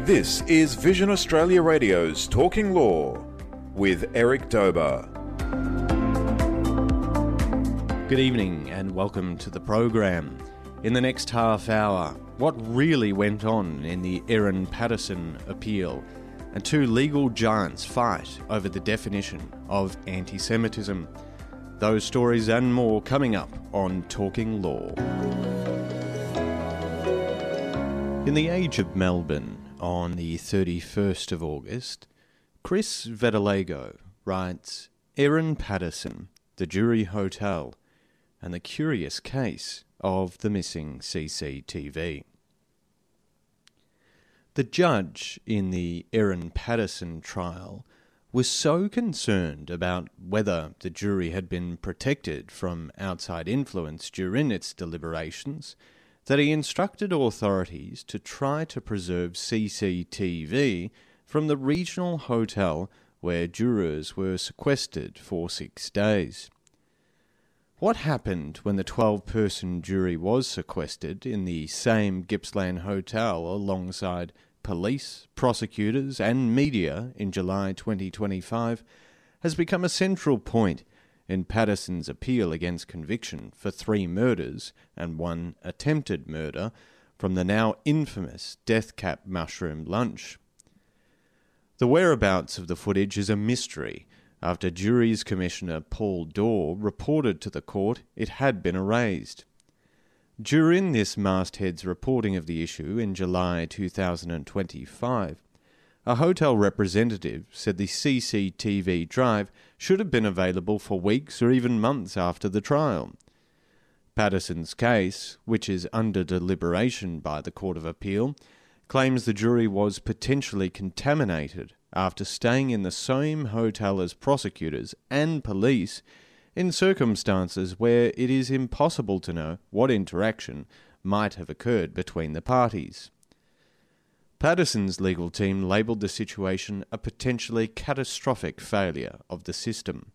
This is Vision Australia Radio's Talking Law with Eric Dober. Good evening and welcome to the program. In the next half hour, what really went on in the Erin Patterson appeal, and two legal giants fight over the definition of anti-Semitism. Those stories and more coming up on Talking Law. In the Age of Melbourne, on the 31st of August, Chris Vedalago writes, Erin Patterson, the Jury Hotel, and the curious case of the missing CCTV. The judge in the Erin Patterson trial was so concerned about whether the jury had been protected from outside influence during its deliberations that he instructed authorities to try to preserve CCTV from the regional hotel where jurors were sequestered for 6 days. What happened when the 12-person jury was sequestered in the same Gippsland hotel alongside police, prosecutors and media in July 2025 has become a central point in Patterson's appeal against conviction for 3 murders and 1 attempted murder from the now infamous Death Cap mushroom lunch. The whereabouts of the footage is a mystery after Juries Commissioner Paul Dorr reported to the court it had been erased. During this masthead's reporting of the issue in July 2025, a hotel representative said the CCTV drive should have been available for weeks or even months after the trial. Patterson's case, which is under deliberation by the Court of Appeal, claims the jury was potentially contaminated after staying in the same hotel as prosecutors and police in circumstances where it is impossible to know what interaction might have occurred between the parties. Patterson's legal team labelled the situation a potentially catastrophic failure of the system.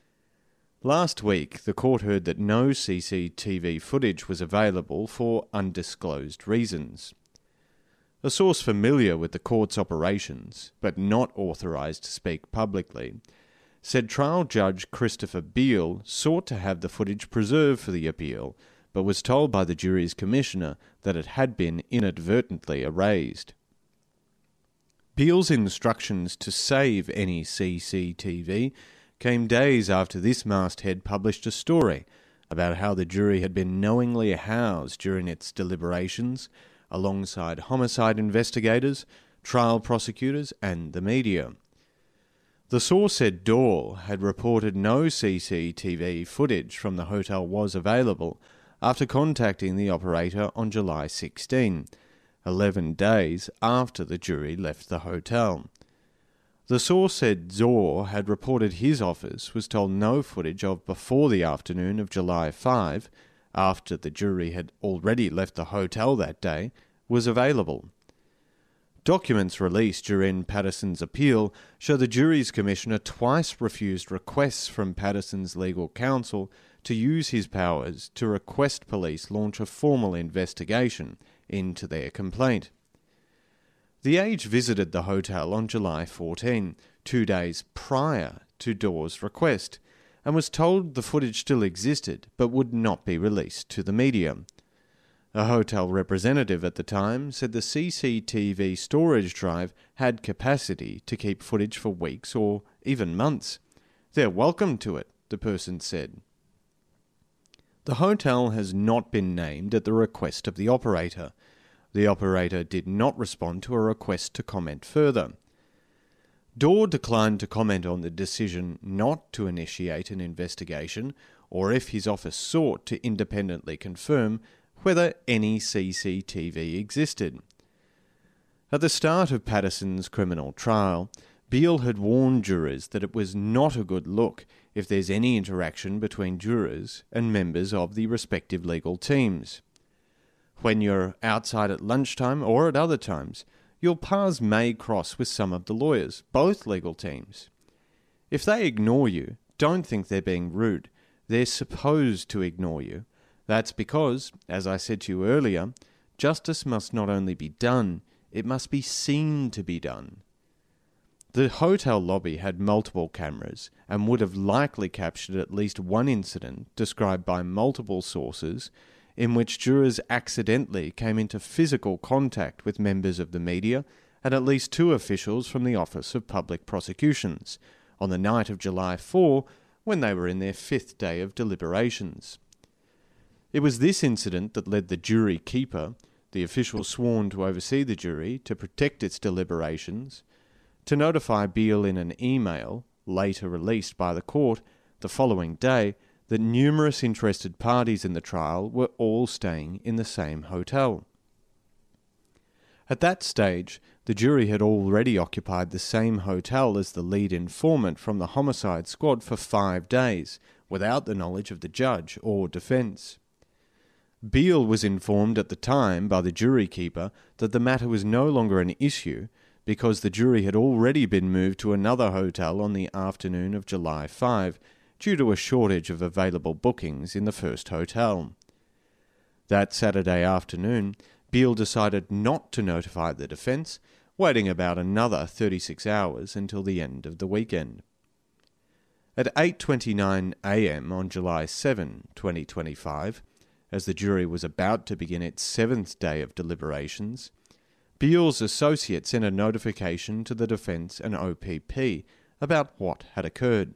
Last week, the court heard that no CCTV footage was available for undisclosed reasons. A source familiar with the court's operations, but not authorised to speak publicly, said trial judge Christopher Beale sought to have the footage preserved for the appeal, but was told by the jury's commissioner that it had been inadvertently erased. Beale's instructions to save any CCTV came days after this masthead published a story about how the jury had been knowingly housed during its deliberations alongside homicide investigators, trial prosecutors and the media. The source said Dorr had reported no CCTV footage from the hotel was available after contacting the operator on July 16, 11 days after the jury left the hotel. The source said Dorr had reported his office was told no footage of before the afternoon of July 5, after the jury had already left the hotel that day, was available. Documents released during Patterson's appeal show the jury's commissioner twice refused requests from Patterson's legal counsel to use his powers to request police launch a formal investigation into their complaint. The Age visited the hotel on July 14, 2 days prior to Dorr's request, and was told the footage still existed but would not be released to the media. A hotel representative at the time said the CCTV storage drive had capacity to keep footage for weeks or even months. They're welcome to it, the person said. The hotel has not been named at the request of the operator. The operator did not respond to a request to comment further. Dorr declined to comment on the decision not to initiate an investigation or if his office sought to independently confirm whether any CCTV existed. At the start of Patterson's criminal trial, Beale had warned jurors that it was not a good look if there's any interaction between jurors and members of the respective legal teams. When you're outside at lunchtime or at other times, your paths may cross with some of the lawyers, both legal teams. If they ignore you, don't think they're being rude. They're supposed to ignore you. That's because, as I said to you earlier, justice must not only be done, it must be seen to be done. The hotel lobby had multiple cameras and would have likely captured at least one incident described by multiple sources in which jurors accidentally came into physical contact with members of the media and at least two officials from the Office of Public Prosecutions on the night of July 4 when they were in their 5th day of deliberations. It was this incident that led the jury keeper, the official sworn to oversee the jury to protect its deliberations, to notify Beale in an email, later released by the court the following day, that numerous interested parties in the trial were all staying in the same hotel. At that stage, the jury had already occupied the same hotel as the lead informant from the homicide squad for 5 days, without the knowledge of the judge or defence. Beale was informed at the time by the jury keeper that the matter was no longer an issue because the jury had already been moved to another hotel on the afternoon of July 5, due to a shortage of available bookings in the first hotel. That Saturday afternoon, Beale decided not to notify the defence, waiting about another 36 hours until the end of the weekend. At 8:29 a.m. on July 7, 2025, as the jury was about to begin its 7th day of deliberations, Beale's associate sent a notification to the defence and OPP about what had occurred.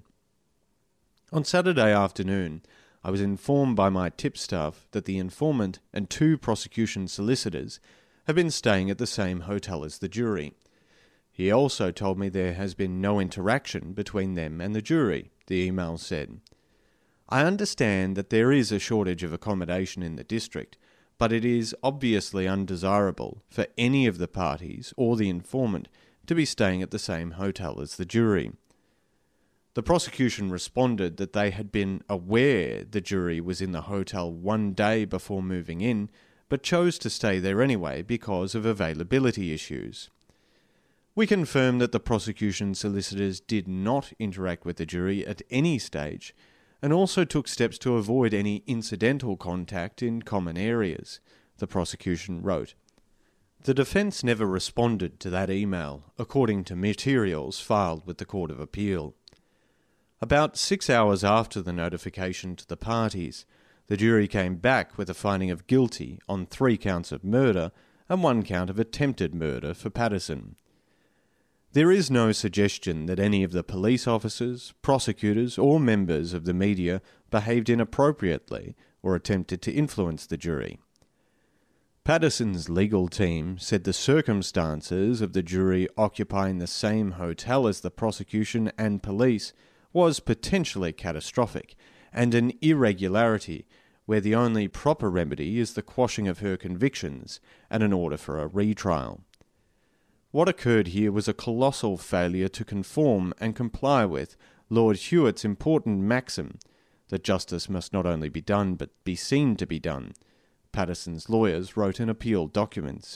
On Saturday afternoon, I was informed by my tipstaff that the informant and 2 prosecution solicitors have been staying at the same hotel as the jury. He also told me there has been no interaction between them and the jury, the email said. I understand that there is a shortage of accommodation in the district, but it is obviously undesirable for any of the parties or the informant to be staying at the same hotel as the jury. The prosecution responded that they had been aware the jury was in the hotel 1 day before moving in, but chose to stay there anyway because of availability issues. We confirmed that the prosecution solicitors did not interact with the jury at any stage, and also took steps to avoid any incidental contact in common areas, the prosecution wrote. The defence never responded to that email, according to materials filed with the Court of Appeal. About 6 hours after the notification to the parties, the jury came back with a finding of guilty on 3 counts of murder and 1 count of attempted murder for Patterson. There is no suggestion that any of the police officers, prosecutors or members of the media behaved inappropriately or attempted to influence the jury. Patterson's legal team said the circumstances of the jury occupying the same hotel as the prosecution and police was potentially catastrophic and an irregularity where the only proper remedy is the quashing of her convictions and an order for a retrial. What occurred here was a colossal failure to conform and comply with Lord Hewitt's important maxim that justice must not only be done but be seen to be done, Patterson's lawyers wrote in appeal documents.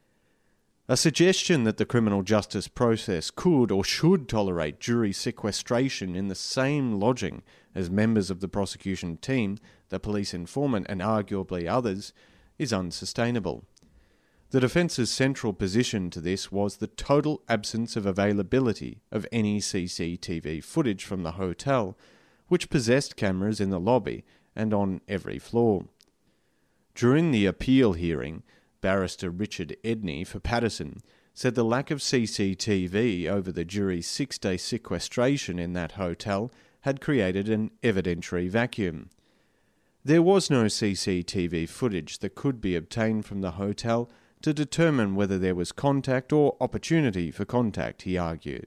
A suggestion that the criminal justice process could or should tolerate jury sequestration in the same lodging as members of the prosecution team, the police informant and arguably others is unsustainable. The defence's central position to this was the total absence of availability of any CCTV footage from the hotel, which possessed cameras in the lobby and on every floor. During the appeal hearing, Barrister Richard Edney for Patterson said the lack of CCTV over the jury's 6-day sequestration in that hotel had created an evidentiary vacuum. There was no CCTV footage that could be obtained from the hotel to determine whether there was contact or opportunity for contact, he argued.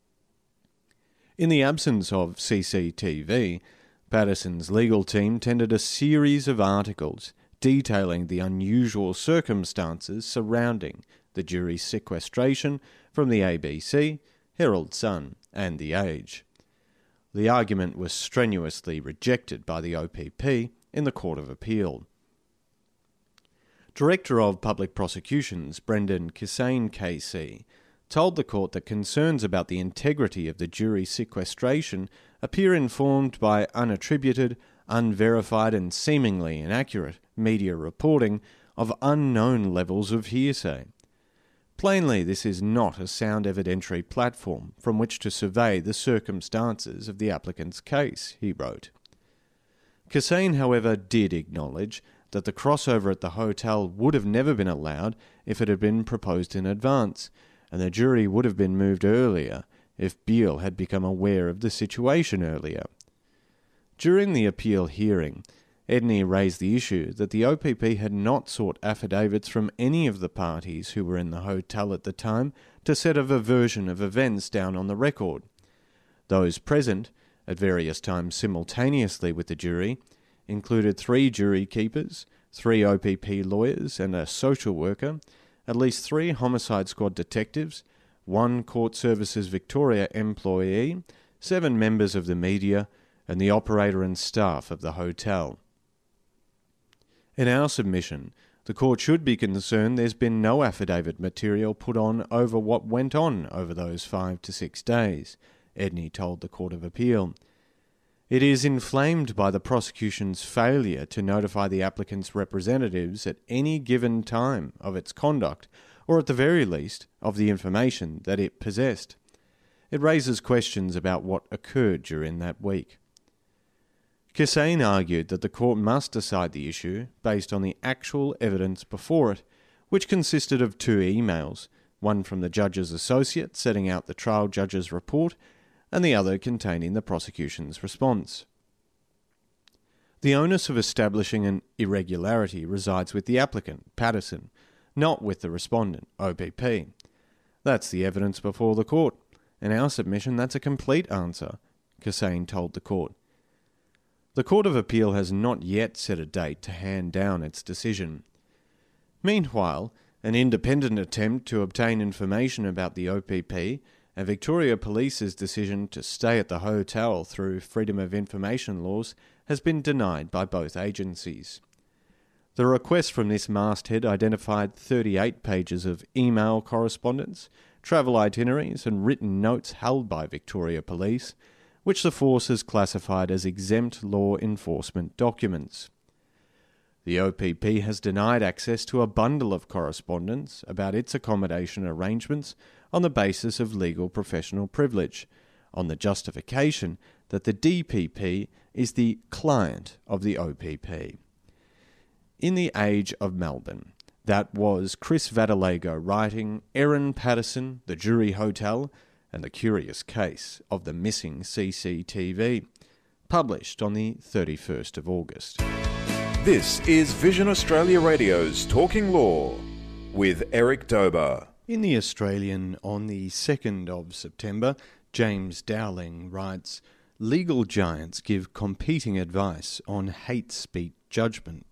In the absence of CCTV, Patterson's legal team tendered a series of articles detailing the unusual circumstances surrounding the jury's sequestration from the ABC, Herald Sun and The Age. The argument was strenuously rejected by the OPP in the Court of Appeal. Director of Public Prosecutions Brendan Kissane KC told the court that concerns about the integrity of the jury sequestration appear informed by unattributed, unverified and seemingly inaccurate media reporting of unknown levels of hearsay. Plainly, this is not a sound evidentiary platform from which to survey the circumstances of the applicant's case, he wrote. Kassane, however, did acknowledge that the crossover at the hotel would have never been allowed if it had been proposed in advance, and the jury would have been moved earlier if Beale had become aware of the situation earlier. During the appeal hearing, Edney raised the issue that the OPP had not sought affidavits from any of the parties who were in the hotel at the time to set a version of events down on the record. Those present, at various times simultaneously with the jury, included 3 jury keepers, 3 OPP lawyers and a social worker, at least 3 homicide squad detectives, 1 Court Services Victoria employee, 7 members of the media, and the operator and staff of the hotel. In our submission, the court should be concerned there's been no affidavit material put on over what went on over those 5 to 6 days, Edney told the Court of Appeal. It is inflamed by the prosecution's failure to notify the applicant's representatives at any given time of its conduct, or at the very least, of the information that it possessed. It raises questions about what occurred during that week. Kassane argued that the court must decide the issue based on the actual evidence before it, which consisted of 2 emails, one from the judge's associate setting out the trial judge's report, and the other containing the prosecution's response. The onus of establishing an irregularity resides with the applicant, Patterson, not with the respondent, OPP. That's the evidence before the court. In our submission, that's a complete answer, Kassane told the court. The Court of Appeal has not yet set a date to hand down its decision. Meanwhile, an independent attempt to obtain information about the OPP and Victoria Police's decision to stay at the hotel through Freedom of Information laws has been denied by both agencies. The request from this masthead identified 38 pages of email correspondence, travel itineraries and written notes held by Victoria Police, which the force has classified as exempt law enforcement documents. The OPP has denied access to a bundle of correspondence about its accommodation arrangements on the basis of legal professional privilege, on the justification that the DPP is the client of the OPP. In the Age of Melbourne, that was Chris Vadalego writing Erin Patterson, The Jury Hotel, and the Curious Case of the Missing CCTV, published on the 31st of August. This is Vision Australia Radio's Talking Law with Eric Dober. In The Australian on the 2nd of September, James Dowling writes, Legal giants give competing advice on hate speech judgment.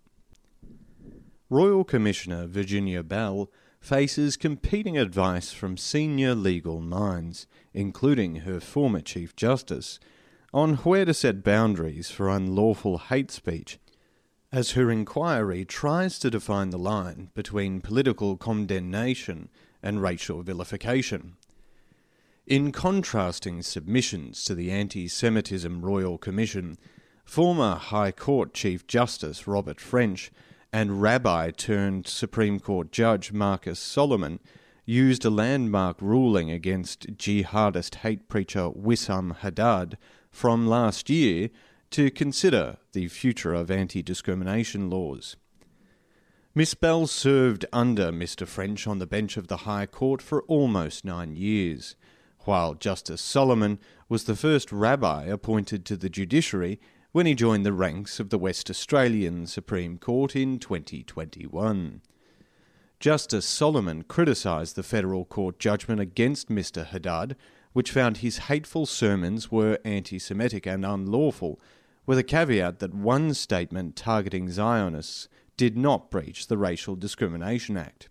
Royal Commissioner Virginia Bell faces competing advice from senior legal minds, including her former Chief Justice, on where to set boundaries for unlawful hate speech, as her inquiry tries to define the line between political condemnation and racial vilification. In contrasting submissions to the Anti-Semitism Royal Commission, former High Court Chief Justice Robert French and Rabbi-turned-Supreme Court Judge Marcus Solomon used a landmark ruling against jihadist hate preacher Wissam Haddad from last year to consider the future of anti-discrimination laws. Miss Bell served under Mr. French on the bench of the High Court for almost 9 years, while Justice Solomon was the first rabbi appointed to the judiciary when he joined the ranks of the West Australian Supreme Court in 2021. Justice Solomon criticised the federal court judgment against Mr. Haddad, which found his hateful sermons were anti-Semitic and unlawful, with a caveat that one statement targeting Zionists did not breach the Racial Discrimination Act.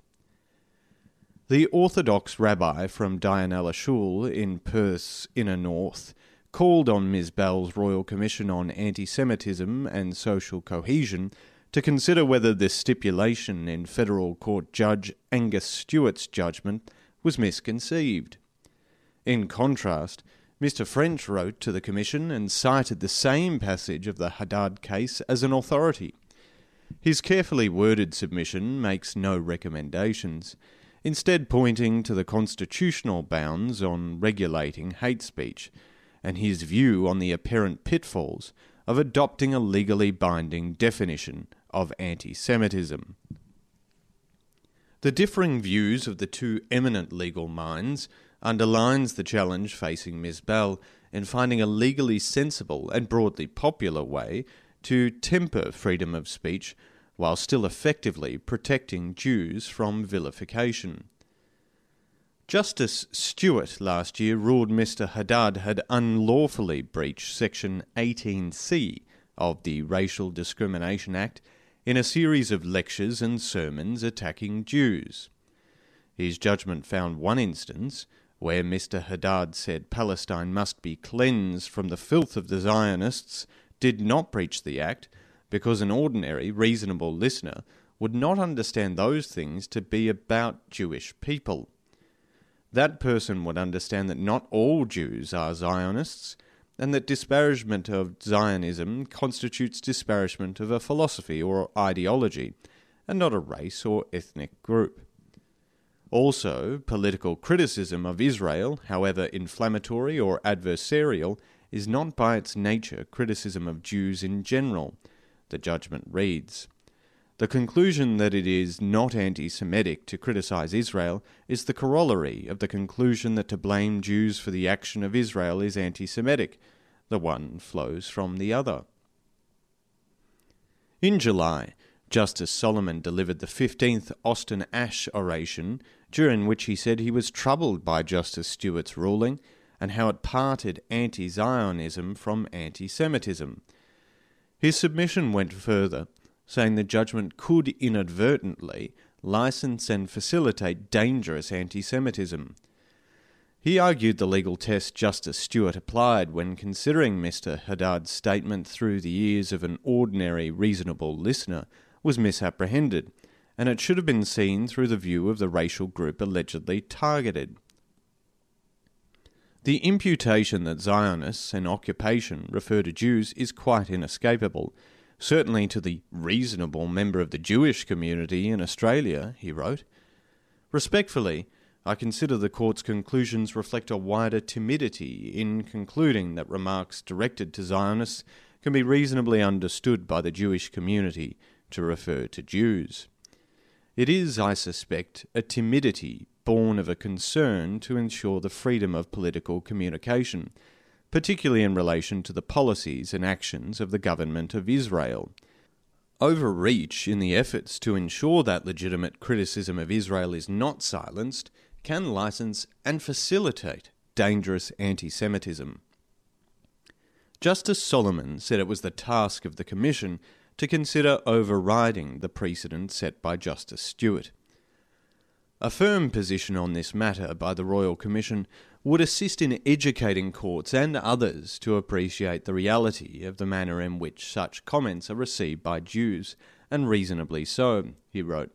The Orthodox rabbi from Dianella Shul in Perth's inner north called on Ms. Bell's Royal Commission on Anti-Semitism and Social Cohesion to consider whether the stipulation in Federal Court Judge Angus Stewart's judgment was misconceived. In contrast, Mr. French wrote to the Commission and cited the same passage of the Haddad case as an authority. His carefully worded submission makes no recommendations. instead pointing to the constitutional bounds on regulating hate speech, and his view on the apparent pitfalls of adopting a legally binding definition of anti-Semitism. The differing views of the two eminent legal minds underlines the challenge facing Ms. Bell in finding a legally sensible and broadly popular way to temper freedom of speech while still effectively protecting Jews from vilification. Justice Stewart last year ruled Mr. Haddad had unlawfully breached Section 18C of the Racial Discrimination Act in a series of lectures and sermons attacking Jews. His judgment found one instance where Mr. Haddad said Palestine must be cleansed from the filth of the Zionists did not breach the act because an ordinary, reasonable listener would not understand those things to be about Jewish people. That person would understand that not all Jews are Zionists, and that disparagement of Zionism constitutes disparagement of a philosophy or ideology, and not a race or ethnic group. Also, political criticism of Israel, however inflammatory or adversarial, is not by its nature criticism of Jews in general, the judgment reads. The conclusion that it is not anti-Semitic to criticize Israel is the corollary of the conclusion that to blame Jews for the action of Israel is anti-Semitic. The one flows from the other. In July, Justice Solomon delivered the 15th Austin Ash oration, during which he said he was troubled by Justice Stewart's ruling and how it parted anti-Zionism from anti-Semitism. His submission went further, saying the judgment could inadvertently license and facilitate dangerous anti-Semitism. He argued the legal test Justice Stewart applied when considering Mr. Haddad's statement through the ears of an ordinary, reasonable listener was misapprehended, and it should have been seen through the view of the racial group allegedly targeted. The imputation that Zionists and occupation refer to Jews is quite inescapable, certainly to the reasonable member of the Jewish community in Australia, he wrote. Respectfully, I consider the court's conclusions reflect a wider timidity in concluding that remarks directed to Zionists can be reasonably understood by the Jewish community to refer to Jews. It is, I suspect, a timidity born of a concern to ensure the freedom of political communication, particularly in relation to the policies and actions of the government of Israel. Overreach in the efforts to ensure that legitimate criticism of Israel is not silenced can license and facilitate dangerous anti-Semitism. Justice Solomon said it was the task of the Commission to consider overriding the precedent set by Justice Stewart. A firm position on this matter by the Royal Commission would assist in educating courts and others to appreciate the reality of the manner in which such comments are received by Jews, and reasonably so, he wrote.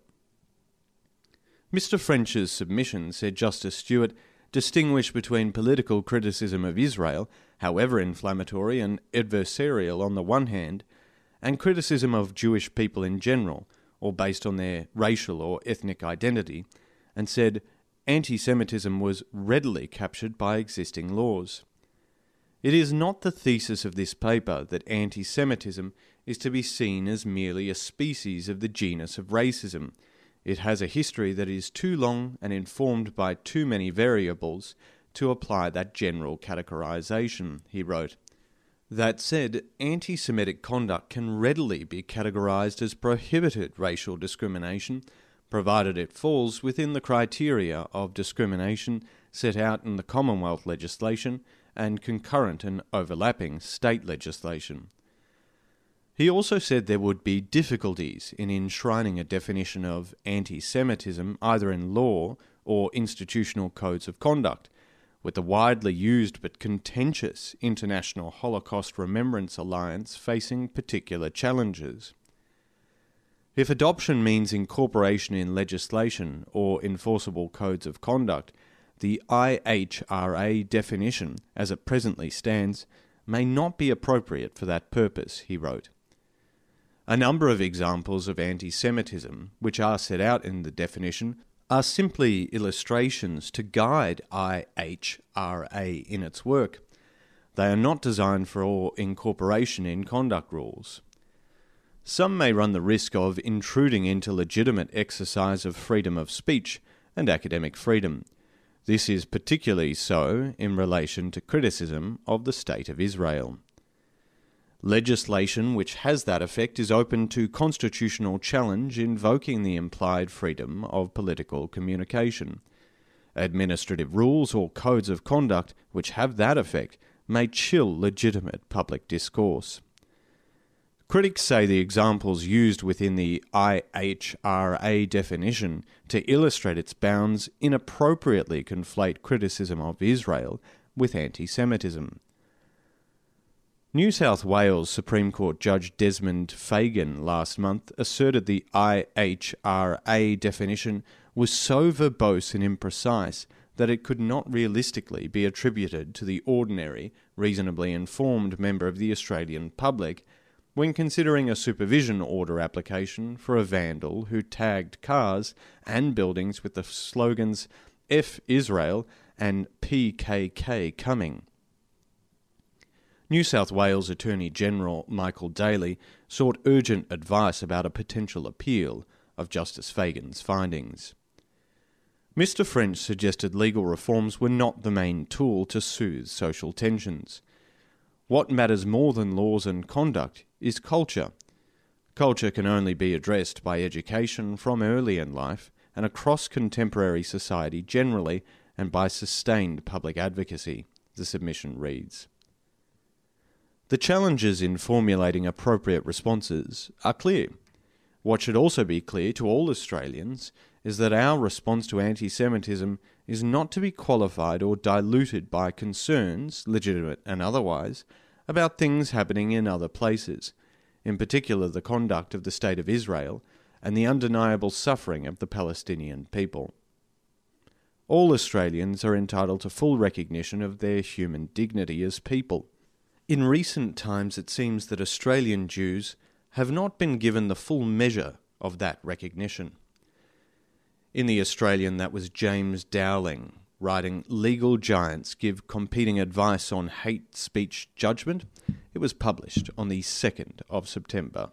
Mr. French's submission, said Justice Stewart, distinguished between political criticism of Israel, however inflammatory and adversarial on the one hand, and criticism of Jewish people in general, or based on their racial or ethnic identity, and said anti-Semitism was readily captured by existing laws. It is not the thesis of this paper that anti-Semitism is to be seen as merely a species of the genus of racism. It has a history that is too long and informed by too many variables to apply that general categorization, he wrote. That said, anti-Semitic conduct can readily be categorized as prohibited racial discrimination, provided it falls within the criteria of discrimination set out in the Commonwealth legislation and concurrent and overlapping state legislation. He also said there would be difficulties in enshrining a definition of anti-Semitism either in law or institutional codes of conduct, with the widely used but contentious International Holocaust Remembrance Alliance facing particular challenges. If adoption means incorporation in legislation or enforceable codes of conduct, the IHRA definition, as it presently stands, may not be appropriate for that purpose, he wrote. A number of examples of anti-Semitism, which are set out in the definition, are simply illustrations to guide IHRA in its work. They are not designed for incorporation in conduct rules. Some may run the risk of intruding into legitimate exercise of freedom of speech and academic freedom. This is particularly so in relation to criticism of the State of Israel. Legislation which has that effect is open to constitutional challenge, invoking the implied freedom of political communication. Administrative rules or codes of conduct which have that effect may chill legitimate public discourse. Critics say the examples used within the IHRA definition to illustrate its bounds inappropriately conflate criticism of Israel with anti-Semitism. New South Wales Supreme Court Judge Desmond Fagan last month asserted the IHRA definition was so verbose and imprecise that it could not realistically be attributed to the ordinary, reasonably informed member of the Australian public when considering a supervision order application for a vandal who tagged cars and buildings with the slogans F Israel and PKK coming. New South Wales Attorney-General Michael Daly sought urgent advice about a potential appeal of Justice Fagan's findings. Mr. French suggested legal reforms were not the main tool to soothe social tensions. What matters more than laws and conduct is culture. Culture can only be addressed by education from early in life and across contemporary society generally, and by sustained public advocacy, the submission reads. The challenges in formulating appropriate responses are clear. What should also be clear to all Australians is that our response to anti-Semitism is not to be qualified or diluted by concerns, legitimate and otherwise, about things happening in other places, in particular the conduct of the State of Israel and the undeniable suffering of the Palestinian people. All Australians are entitled to full recognition of their human dignity as people. In recent times it seems that Australian Jews have not been given the full measure of that recognition. In The Australian, that was James Dowling, writing Legal Giants Give Competing Advice on Hate Speech Judgment. It was published on the 2nd of September.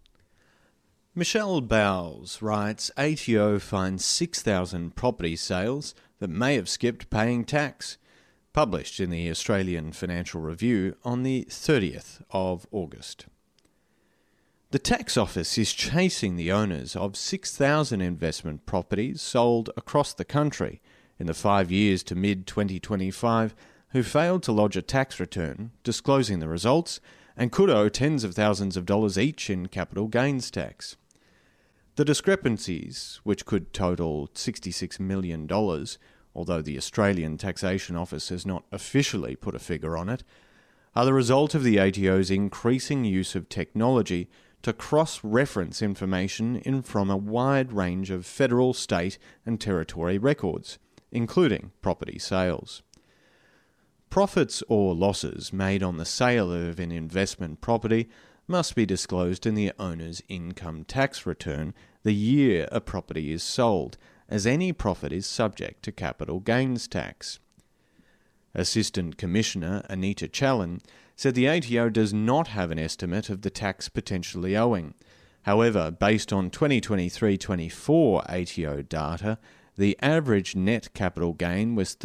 Michelle Bowles writes, ATO finds 6,000 property sales that may have skipped paying tax. Published in the Australian Financial Review on the 30th of August. The tax office is chasing the owners of 6,000 investment properties sold across the country in the 5 years to mid-2025 who failed to lodge a tax return, disclosing the results, and could owe tens of thousands of dollars each in capital gains tax. The discrepancies, which could total $66 million, although the Australian Taxation Office has not officially put a figure on it, are the result of the ATO's increasing use of technology to cross-reference information from a wide range of federal, state and territory records, including property sales. Profits or losses made on the sale of an investment property must be disclosed in the owner's income tax return the year a property is sold, as any profit is subject to capital gains tax. Assistant Commissioner Anita Challen said the ATO does not have an estimate of the tax potentially owing. However, based on 2023-24 ATO data, the average net capital gain was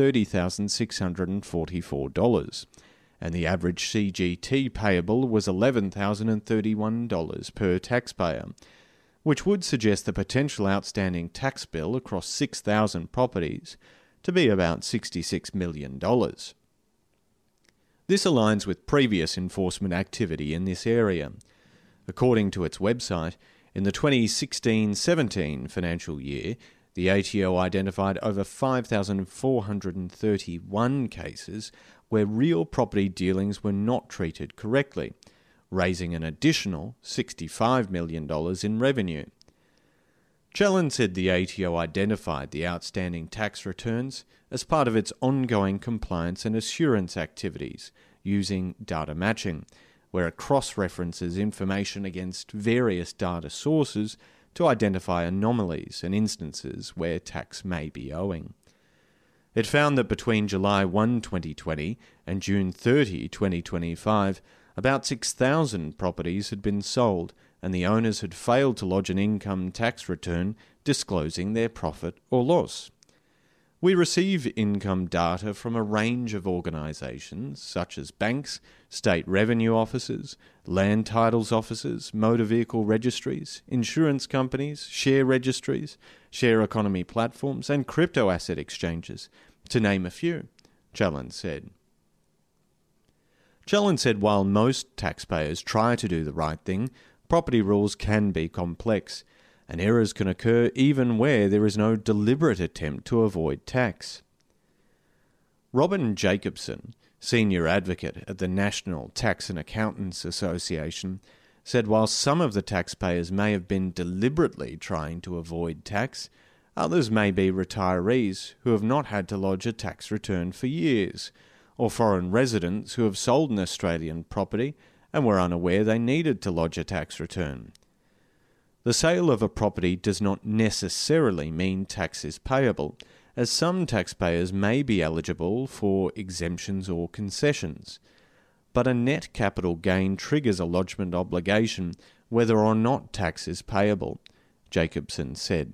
$30,644, and the average CGT payable was $11,031 per taxpayer, which would suggest the potential outstanding tax bill across 6,000 properties to be about $66 million. This aligns with previous enforcement activity in this area. According to its website, in the 2016-17 financial year, the ATO identified over 5,431 cases where real property dealings were not treated correctly, raising an additional $65 million in revenue. Challen said the ATO identified the outstanding tax returns as part of its ongoing compliance and assurance activities using data matching, where it cross-references information against various data sources to identify anomalies and instances where tax may be owing. It found that between July 1, 2020 and June 30, 2025, about 6,000 properties had been sold and the owners had failed to lodge an income tax return disclosing their profit or loss. We receive income data from a range of organisations such as banks, state revenue offices, land titles offices, motor vehicle registries, insurance companies, share registries, share economy platforms and crypto asset exchanges, to name a few, Challen said. Challen said while most taxpayers try to do the right thing, property rules can be complex, and errors can occur even where there is no deliberate attempt to avoid tax. Robin Jacobson, senior advocate at the National Tax and Accountants Association, said while some of the taxpayers may have been deliberately trying to avoid tax, others may be retirees who have not had to lodge a tax return for years, or foreign residents who have sold an Australian property and were unaware they needed to lodge a tax return. The sale of a property does not necessarily mean tax is payable, as some taxpayers may be eligible for exemptions or concessions. But a net capital gain triggers a lodgement obligation whether or not tax is payable, Jacobson said.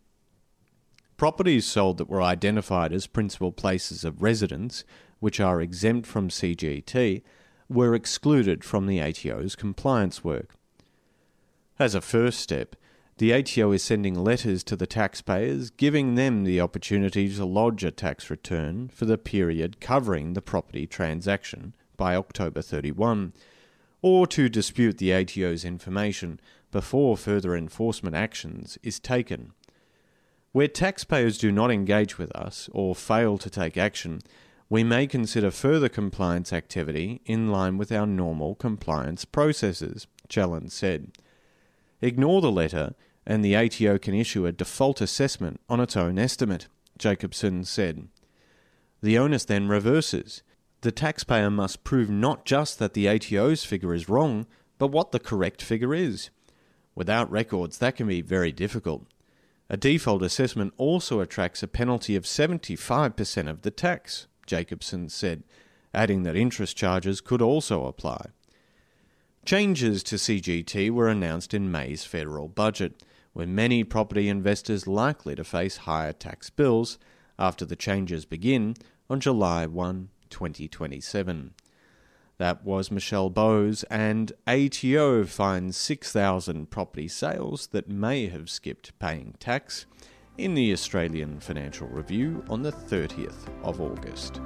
Properties sold that were identified as principal places of residence, which are exempt from CGT, were excluded from the ATO's compliance work. As a first step, the ATO is sending letters to the taxpayers giving them the opportunity to lodge a tax return for the period covering the property transaction by October 31, or to dispute the ATO's information before further enforcement actions is taken. Where taxpayers do not engage with us or fail to take action, we may consider further compliance activity in line with our normal compliance processes, Challen said. Ignore the letter and the ATO can issue a default assessment on its own estimate, Jacobson said. The onus then reverses. The taxpayer must prove not just that the ATO's figure is wrong, but what the correct figure is. Without records, that can be very difficult. A default assessment also attracts a penalty of 75% of the tax, Jacobson said, adding that interest charges could also apply. Changes to CGT were announced in May's federal budget, with many property investors likely to face higher tax bills after the changes begin on July 1, 2027. That was Michelle Bowes, and ATO finds 6,000 property sales that may have skipped paying tax in the Australian Financial Review on the 30th of August.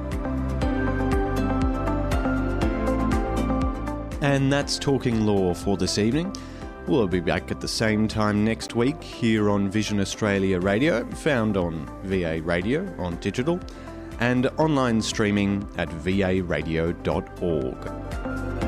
And that's Talking Law for this evening. We'll be back at the same time next week here on Vision Australia Radio, found on VA Radio on digital, and online streaming at varadio.org.